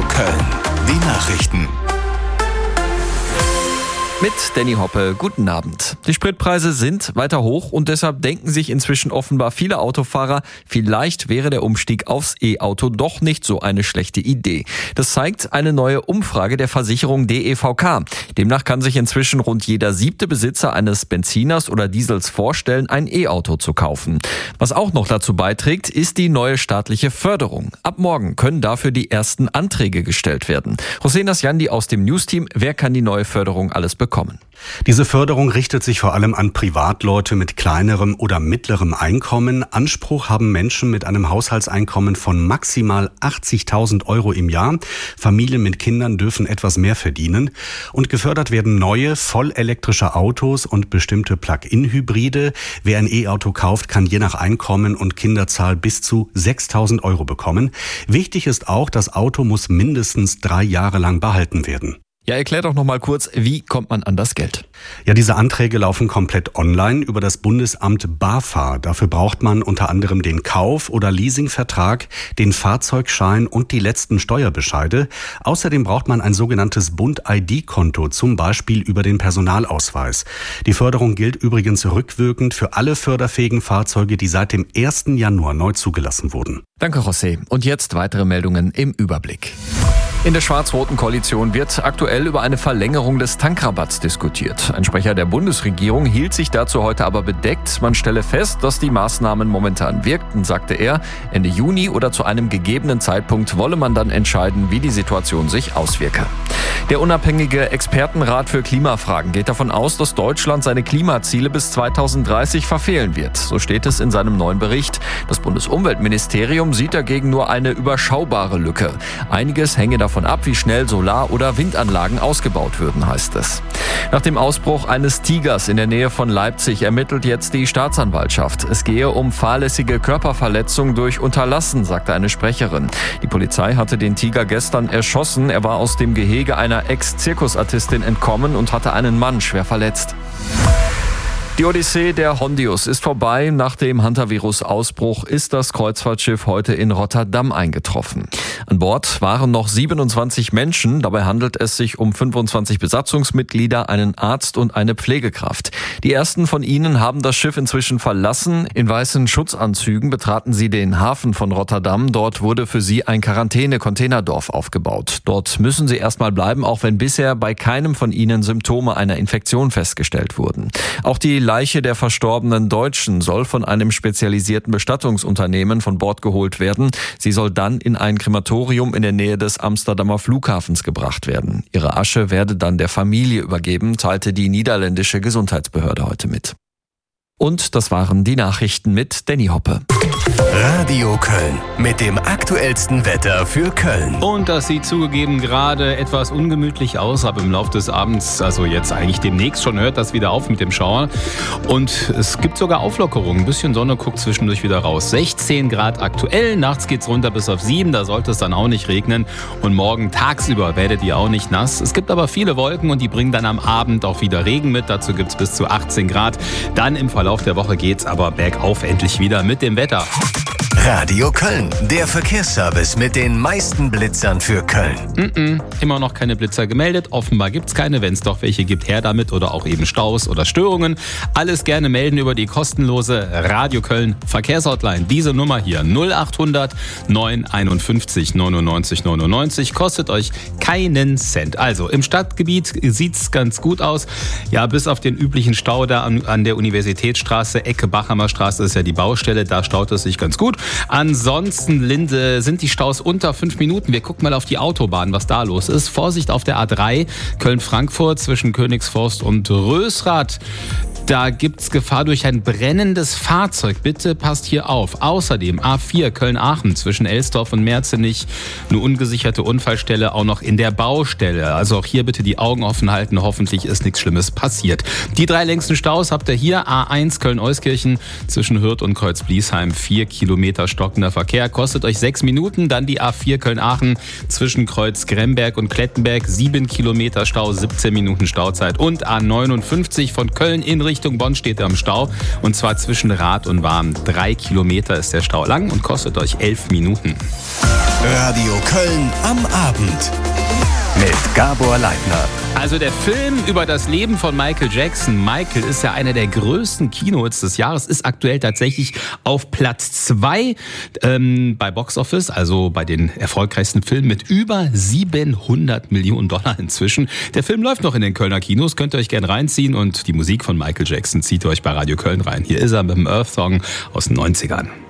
Köln. Die Nachrichten. Mit Danny Hoppe, guten Abend. Die Spritpreise sind weiter hoch und deshalb denken sich inzwischen offenbar viele Autofahrer, vielleicht wäre der Umstieg aufs E-Auto doch nicht so eine schlechte Idee. Das zeigt eine neue Umfrage der Versicherung DEVK. Demnach kann sich inzwischen rund jeder 7. Besitzer eines Benziners oder Diesels vorstellen, ein E-Auto zu kaufen. Was auch noch dazu beiträgt, ist die neue staatliche Förderung. Ab morgen können dafür die ersten Anträge gestellt werden. Hossein Asjandi aus dem Newsteam, wer kann die neue Förderung alles bekommen? Diese Förderung richtet sich vor allem an Privatleute mit kleinerem oder mittlerem Einkommen. Anspruch haben Menschen mit einem Haushaltseinkommen von maximal 80.000 Euro im Jahr. Familien mit Kindern dürfen etwas mehr verdienen. Und gefördert werden neue, vollelektrische Autos und bestimmte Plug-in-Hybride. Wer ein E-Auto kauft, kann je nach Einkommen und Kinderzahl bis zu 6.000 Euro bekommen. Wichtig ist auch, das Auto muss mindestens 3 Jahre lang behalten werden. Ja, erklär doch noch mal kurz, wie kommt man an das Geld? Ja, diese Anträge laufen komplett online über das Bundesamt BAFA. Dafür braucht man unter anderem den Kauf- oder Leasingvertrag, den Fahrzeugschein und die letzten Steuerbescheide. Außerdem braucht man ein sogenanntes Bund-ID-Konto, zum Beispiel über den Personalausweis. Die Förderung gilt übrigens rückwirkend für alle förderfähigen Fahrzeuge, die seit dem 1. Januar neu zugelassen wurden. Danke, José. Und jetzt weitere Meldungen im Überblick. In der schwarz-roten Koalition wird aktuell über eine Verlängerung des Tankrabatts diskutiert. Ein Sprecher der Bundesregierung hielt sich dazu heute aber bedeckt. Man stelle fest, dass die Maßnahmen momentan wirkten, sagte er. Ende Juni oder zu einem gegebenen Zeitpunkt wolle man dann entscheiden, wie die Situation sich auswirke. Der unabhängige Expertenrat für Klimafragen geht davon aus, dass Deutschland seine Klimaziele bis 2030 verfehlen wird. So steht es in seinem neuen Bericht. Das Bundesumweltministerium sieht dagegen nur eine überschaubare Lücke. Einiges hänge davon ab, wie schnell Solar- oder Windanlagen ausgebaut würden, heißt es. Nach dem Ausbruch eines Tigers in der Nähe von Leipzig ermittelt jetzt die Staatsanwaltschaft. Es gehe um fahrlässige Körperverletzung durch Unterlassen, sagte eine Sprecherin. Die Polizei hatte den Tiger gestern erschossen. Er war aus dem Gehege einer Ex-Zirkusartistin entkommen und hatte einen Mann schwer verletzt. Die Odyssee der Hondius ist vorbei. Nach dem Hantavirus-Ausbruch ist das Kreuzfahrtschiff heute in Rotterdam eingetroffen. An Bord waren noch 27 Menschen. Dabei handelt es sich um 25 Besatzungsmitglieder, einen Arzt und eine Pflegekraft. Die ersten von ihnen haben das Schiff inzwischen verlassen. In weißen Schutzanzügen betraten sie den Hafen von Rotterdam. Dort wurde für sie ein Quarantäne-Containerdorf aufgebaut. Dort müssen sie erstmal bleiben, auch wenn bisher bei keinem von ihnen Symptome einer Infektion festgestellt wurden. Auch die Leiche der verstorbenen Deutschen soll von einem spezialisierten Bestattungsunternehmen von Bord geholt werden. Sie soll dann in ein Krematorium in der Nähe des Amsterdamer Flughafens gebracht werden. Ihre Asche werde dann der Familie übergeben, teilte die niederländische Gesundheitsbehörde heute mit. Und das waren die Nachrichten mit Danny Hoppe. Radio Köln mit dem aktuellsten Wetter für Köln. Und das sieht zugegeben gerade etwas ungemütlich aus, aber im Laufe des Abends, also jetzt eigentlich demnächst schon, hört das wieder auf mit dem Schauer. Und es gibt sogar Auflockerungen. Ein bisschen Sonne guckt zwischendurch wieder raus. 16 Grad aktuell, nachts geht's runter bis auf 7, da sollte es dann auch nicht regnen. Und morgen tagsüber werdet ihr auch nicht nass. Es gibt aber viele Wolken und die bringen dann am Abend auch wieder Regen mit. Dazu gibt's bis zu 18 Grad. Dann im Verlauf der Woche geht's aber bergauf endlich wieder mit dem Wetter. Radio Köln, der Verkehrsservice mit den meisten Blitzern für Köln. Immer noch keine Blitzer gemeldet. Offenbar gibt's keine. Wenn es doch welche gibt, her damit. Oder auch eben Staus oder Störungen. Alles gerne melden über die kostenlose Radio Köln Verkehrshotline. Diese Nummer hier 0800 951 99 99 kostet euch keinen Cent. Also im Stadtgebiet sieht's ganz gut aus. Ja, bis auf den üblichen Stau da an der Universitätsstraße, Ecke Bachhammer Straße ist ja die Baustelle. Da staut es sich ganz gut. Ansonsten, Linde, sind die Staus unter 5 Minuten. Wir gucken mal auf die Autobahn, was da los ist. Vorsicht auf der A3 Köln-Frankfurt zwischen Königsforst und Rösrath. Da gibt's Gefahr durch ein brennendes Fahrzeug. Bitte passt hier auf. Außerdem A4 Köln-Aachen zwischen Elsdorf und Merzenich. Eine ungesicherte Unfallstelle auch noch in der Baustelle. Also auch hier bitte die Augen offen halten. Hoffentlich ist nichts Schlimmes passiert. Die 3 längsten Staus habt ihr hier. A1 Köln-Euskirchen zwischen Hürth und Kreuz-Bliesheim. 4 Kilometer stockender Verkehr. Kostet euch 6 Minuten. Dann die A4 Köln-Aachen zwischen Kreuz-Gremberg und Klettenberg. 7 Kilometer Stau, 17 Minuten Stauzeit. Und A59 von Köln in Richtung Bonn steht er im Stau. Und zwar zwischen Rath und Warm. 3 Kilometer ist der Stau lang und kostet euch 11 Minuten. Radio Köln am Abend. Mit Gabor Leitner. Also der Film über das Leben von Michael Jackson. Michael ist ja einer der größten Kinohits des Jahres, ist aktuell tatsächlich auf Platz 2 bei Box Office, also bei den erfolgreichsten Filmen mit über 700 Millionen Dollar inzwischen. Der Film läuft noch in den Kölner Kinos, könnt ihr euch gerne reinziehen und die Musik von Michael Jackson zieht euch bei Radio Köln rein. Hier ist er mit dem Earth Song aus den 90ern.